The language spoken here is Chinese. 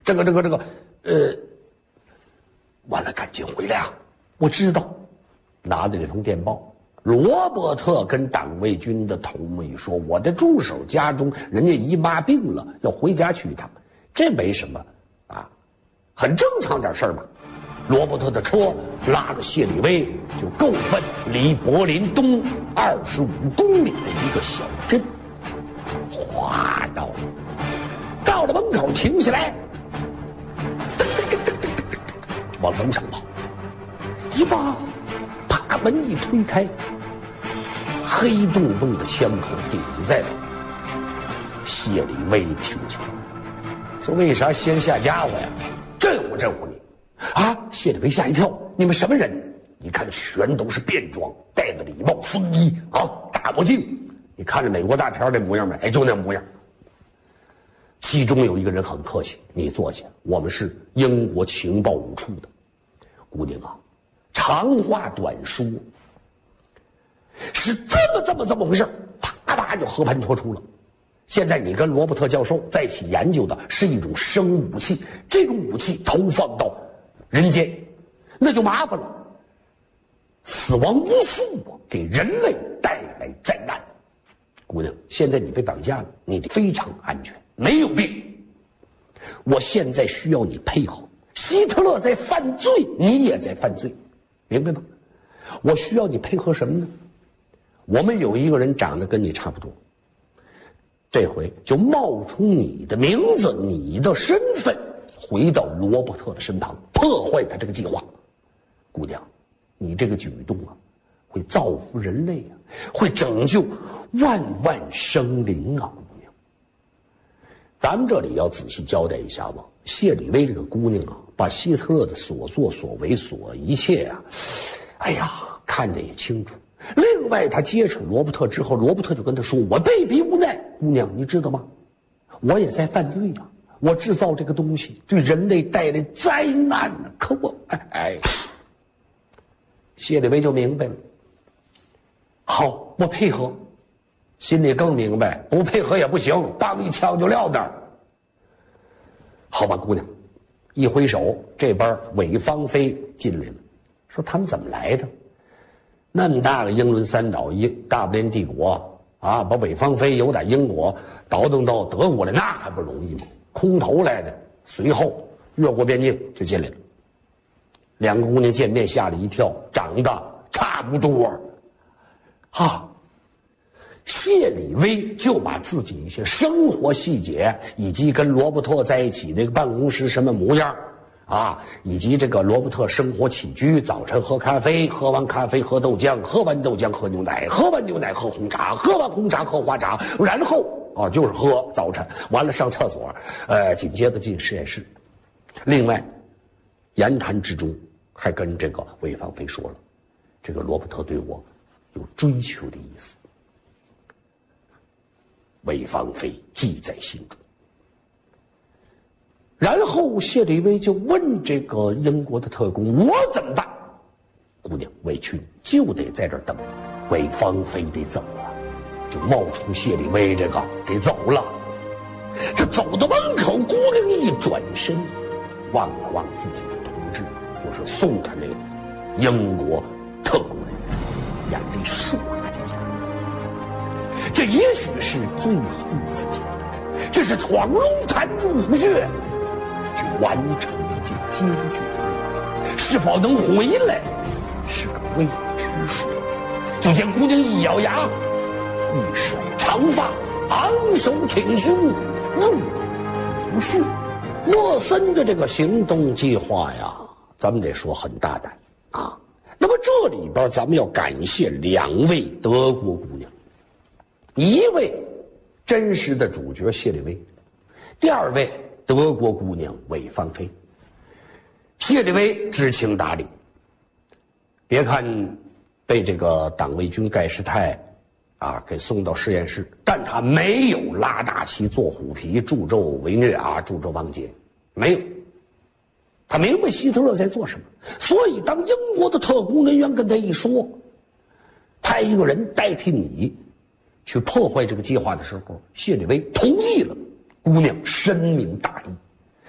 完了，赶紧回来啊！我知道，拿着这封电报。罗伯特跟党卫军的头目一说，我的助手家中人家姨妈病了，要回家去一趟，这没什么啊，很正常点事儿嘛。罗伯特的车拉着谢里威就够奔离柏林东25公里的一个小镇，哗到了门口停下来，往楼上跑，一把把门一推开，黑洞洞的枪口顶在了谢里威的胸前，说为啥先下家伙呀？震唬你啊！谢里威吓一跳，你们什么人？你看全都是便装，戴着礼帽、风衣啊，大墨镜，你看着美国大片那模样没？哎，就那模样。其中有一个人很客气，你坐下，我们是英国情报五处的。姑娘啊，长话短说，是这么回事，啪就和盘托出了。现在你跟罗伯特教授在一起研究的是一种生武器，这种武器投放到人间，那就麻烦了，死亡无数啊，给人类带来灾难。姑娘，现在你被绑架了，你得非常安全，没有病。我现在需要你配合，希特勒在犯罪，你也在犯罪，明白吗？我需要你配合什么呢？我们有一个人长得跟你差不多，这回就冒充你的名字、你的身份，回到罗伯特的身旁，破坏他这个计划。姑娘，你这个举动啊，会造福人类啊，会拯救万生灵啊，姑娘。咱们这里要仔细交代一下子，谢里威这个姑娘啊，把希特勒的所作所为所一切啊，哎呀，看得也清楚。另外，他接触罗伯特之后，罗伯特就跟他说：“我被逼无奈，姑娘，你知道吗？我也在犯罪啊！我制造这个东西对人类带来灾难呢。可我……谢里威就明白了。好，我配合，心里更明白，不配合也不行，当一枪就撂那儿。好吧，姑娘，一挥手，这边韦芳菲进来了，说他们怎么来的？”那么大个英伦三岛，大不列颠帝国啊，把韦芳菲由打英国倒腾到德国来，那还不容易吗？空投来的，随后越过边境就进来了。两个姑娘见面吓了一跳，长得差不多。谢里威就把自己一些生活细节，以及跟罗伯特在一起那个办公室什么模样啊，以及这个罗伯特生活起居，早晨喝咖啡，喝完咖啡喝豆浆，喝完豆浆喝牛奶，喝完牛奶喝红茶，喝完红茶喝花茶，然后就是喝早晨，完了上厕所，紧接着进实验室。另外，言谈之中还跟这个韦芳菲说了，这个罗伯特对我有追求的意思。韦芳菲记在心中。然后谢里威就问这个英国的特工：“我怎么办？”姑娘委屈，就得在这儿等。韦芳菲得走了，就冒充谢里威这个给走了。他走到门口，姑娘一转身，望了望自己的同志，就是送他那个英国特工人员，眼泪唰就下来。这也许是最后一次见面，这是闯龙潭入虎穴，去完成一件艰巨的任务，是否能回来是个未知数。就见姑娘一咬牙，一甩长发，昂首挺胸，入虎穴。莫森的这个行动计划呀，咱们得说很大胆啊。那么这里边咱们要感谢两位德国姑娘，一位真实的主角谢里威，第二位德国姑娘韦芳菲。谢里威知情达理，别看被这个党卫军盖世太给送到实验室，但他没有拉大旗做虎皮，助纣为虐助纣王杰，没有。他明白希特勒在做什么，所以当英国的特工人员跟他一说，派一个人代替你去破坏这个计划的时候，谢里威同意了。姑娘深明大义。